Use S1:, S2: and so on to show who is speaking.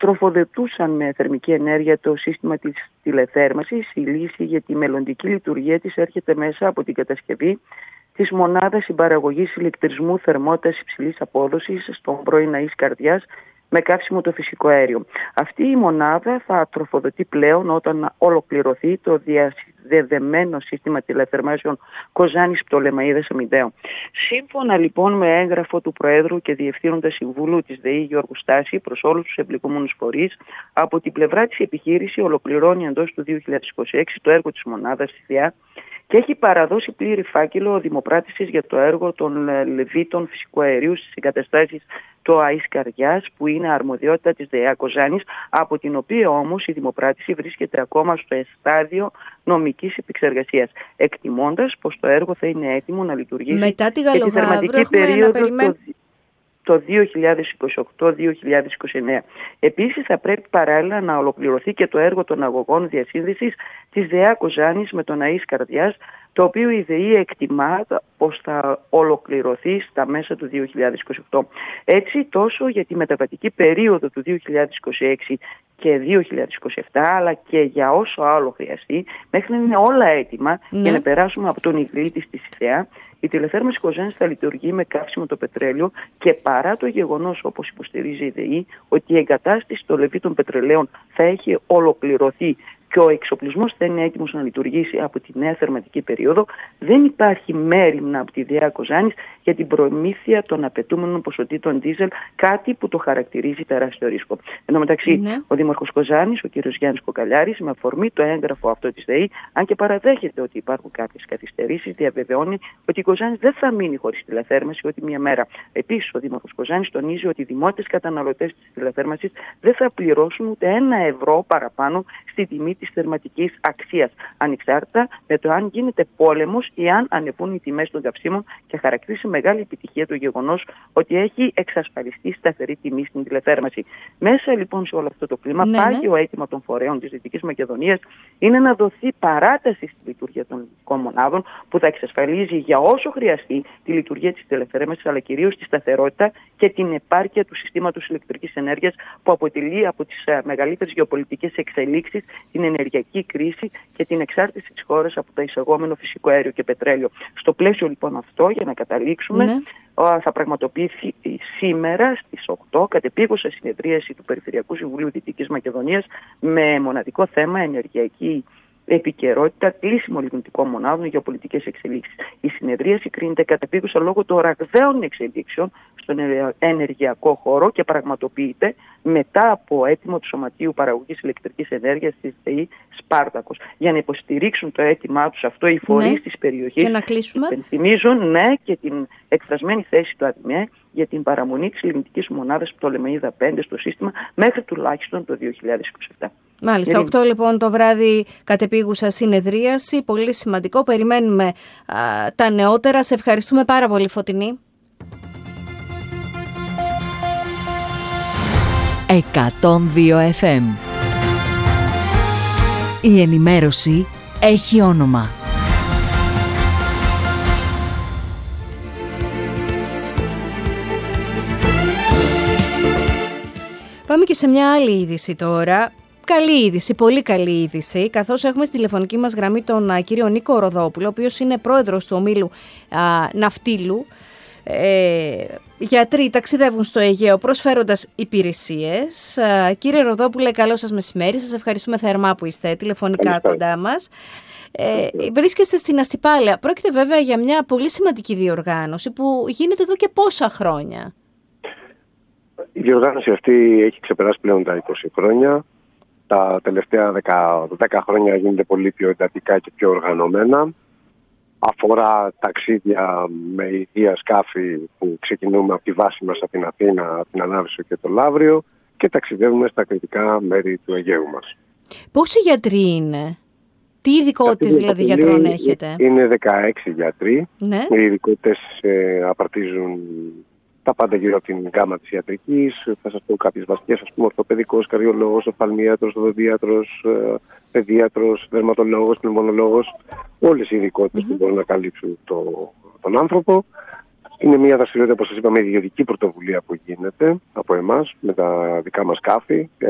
S1: τροφοδοτούσαν με θερμική ενέργεια το σύστημα της τηλεθέρμανσης. Η λύση για τη μελλοντική λειτουργία της έρχεται μέσα από την κατασκευή της μονάδας συμπαραγωγής ηλεκτρισμού θερμότητας υψηλής απόδοσης στον πρώην ναής Καρδιάς με καύσιμο το φυσικό αέριο. Αυτή η μονάδα θα τροφοδοτεί πλέον όταν ολοκληρωθεί το διαδεδεμένο σύστημα τηλεθερμάσεων Κοζάνης Πτολεμαΐδας Αμυντέου. Σύμφωνα λοιπόν με έγγραφο του Προέδρου και Διευθύνοντα Συμβούλου της ΔΕΗ Γιώργου Στάση προς όλους τους εμπλεκόμενους φορείς, από την πλευρά της επιχείρηση ολοκληρώνει εντός του 2026 το έργο της μονάδας στη ΔΕΑ και έχει παραδώσει πλήρη φάκελο δημοπράτησης για το έργο των λεβίτων φυσικού αερίου στις εγκαταστάσεις του ΑΕΣ Καρδιάς, που είναι αρμοδιότητα της ΔΕΑ Κοζάνης, από την οποία όμως η δημοπράτηση βρίσκεται ακόμα στο στάδιο νομικής επεξεργασίας, εκτιμώντας πως το έργο θα είναι έτοιμο να λειτουργήσει
S2: μετά τη
S1: και τη θερματική περίοδο το 2028-2029. Επίσης θα πρέπει παράλληλα να ολοκληρωθεί και το έργο των αγωγών διασύνδεσης της ΔΕΑ Κοζάνης με τον ΑΕΣ Καρδιάς, το οποίο η ΔΕΗ εκτιμά πως θα ολοκληρωθεί στα μέσα του 2028. Έτσι, τόσο για τη μεταβατική περίοδο του 2026 και 2027, αλλά και για όσο άλλο χρειαστεί, μέχρι να είναι όλα έτοιμα για να περάσουμε από τον ιδρύτη στη ΔΕΑ, η τηλεθέρμανση Κοζάνης θα λειτουργεί με καύσιμο το πετρέλαιο και παρά το γεγονός, όπως υποστηρίζει η ΔΕΗ, ότι η εγκατάσταση των λεβίτων πετρελαίων θα έχει ολοκληρωθεί και ο εξοπλισμός θα είναι έτοιμος να λειτουργήσει από τη νέα θερματική περίοδο, δεν υπάρχει μέριμνα από τη ΔΕΑ Κοζάνης για την προμήθεια των απαιτούμενων ποσοτήτων ντίζελ, κάτι που το χαρακτηρίζει τεράστιο ρίσκο. Εν τω μεταξύ, ο Δήμαρχος Κοζάνης, ο κ. Γιάννης Κοκαλιάρης, με αφορμή το έγγραφο αυτό της ΔΕΗ, αν και παραδέχεται ότι υπάρχουν κάποιες καθυστερήσεις, διαβεβαιώνει ότι η Κοζάνης δεν θα μείνει χωρίς τηλεθέρμανση ούτε μία μέρα. Επίσης, ο Δήμαρχος Κοζάνης τονίζει ότι οι δημότες καταναλωτές της τηλεθέρμανσης δεν θα πληρώσουν ούτε €1 παραπάνω στη τιμή της θερματικής αξίας, ανεξάρτητα με το αν γίνεται πόλεμος ή αν ανεβούν οι τιμές των καυσίμων, και χαρακτηρίζει μεγάλη επιτυχία το γεγονός ότι έχει εξασφαλιστεί σταθερή τιμή στην τηλεθέρμανση. Μέσα λοιπόν σε όλο αυτό το κλίμα, πάγιο αίτημα των φορέων της Δυτικής Μακεδονίας είναι να δοθεί παράταση στη λειτουργία των λειτουργικών μονάδων, που θα εξασφαλίζει για όσο χρειαστεί τη λειτουργία της τηλεθέρμανσης, αλλά κυρίως τη σταθερότητα και την επάρκεια του συστήματος ηλεκτρικής ενέργειας, που αποτελεί από τις μεγαλύτερες γεωπολιτικές εξελίξεις την ενεργειακή κρίση και την εξάρτηση της χώρας από το εισαγόμενο φυσικό αέριο και πετρέλαιο. Στο πλαίσιο λοιπόν αυτό, για να καταλήξουμε, θα πραγματοποιηθεί σήμερα στις 8 κατεπίγουσα συνεδρίαση του Περιφερειακού Συμβουλίου Δυτικής Μακεδονίας με μοναδικό θέμα ενεργειακή επικαιρότητα, κλείσιμο λιγνητικών μονάδων για πολιτικές εξελίξεις. Η συνεδρίαση κρίνεται κατεπίγουσα λόγω των ραγδαίων εξελίξεων στον ενεργειακό χώρο και πραγματοποιείται μετά από αίτημο του Σωματείου Παραγωγής Ηλεκτρικής Ενέργειας της ΔΕΗ Σπάρτακος. Για να υποστηρίξουν το αίτημά τους αυτό, οι φορείς της περιοχής υπενθυμίζουν και την εκφρασμένη θέση του ΑΔΜΕ για την παραμονή της λιγνητικής μονάδας Πτολεμαΐδα 5 στο σύστημα μέχρι τουλάχιστον το 2027.
S2: Μάλιστα, 8 λοιπόν το βράδυ κατεπίγουσα συνεδρίαση, πολύ σημαντικό, περιμένουμε τα νεότερα. Σε ευχαριστούμε πάρα πολύ, Φωτεινή.
S3: 102 FM. Η ενημέρωση έχει όνομα.
S2: Πάμε και σε μια άλλη είδηση τώρα. Καλή είδηση, πολύ καλή είδηση, καθώς έχουμε στη τηλεφωνική μας γραμμή τον κύριο Νίκο Ροδόπουλο, ο οποίος είναι πρόεδρος του ομίλου Ναυτίλου. Γιατροί ταξιδεύουν στο Αιγαίο προσφέροντας υπηρεσίες. Κύριε Ροδόπουλε, καλό σας μεσημέρι. Σας ευχαριστούμε θερμά που είστε τηλεφωνικά κοντά μας. Βρίσκεστε στην Αστυπάλαια. Πρόκειται βέβαια για μια πολύ σημαντική διοργάνωση που γίνεται εδώ και πόσα χρόνια.
S4: Η διοργάνωση αυτή έχει ξεπεράσει πλέον τα 20 χρόνια. Τα τελευταία 10 χρόνια γίνεται πολύ πιο εντατικά και πιο οργανωμένα. Αφορά ταξίδια με ιδία σκάφη που ξεκινούμε από τη βάση μας από την Αθήνα, την Ανάβησο και το Λαύριο, και ταξιδεύουμε στα κριτικά μέρη του Αιγαίου μας.
S2: Πόσοι γιατροί είναι? Τι ειδικότητες δηλαδή γιατρών έχετε?
S4: Είναι 16 γιατροί. Ναι. Οι ειδικότητες απαρτίζουν τα πάντα γύρω από την γάμα της ιατρικής. Θα σας πω κάποιες βασικές, ας πούμε, ορθοπαιδικός, καρδιολόγος, οφθαλμίατρος, οδοντίατρος, παιδίατρος, δερματολόγος, πνευμονολόγος. Όλες οι ειδικότητες που μπορούν να καλύψουν τον άνθρωπο. Είναι μια δραστηριότητα, όπως σας είπαμε, ιδιωτική πρωτοβουλία που γίνεται από εμάς με τα δικά μας σκάφη.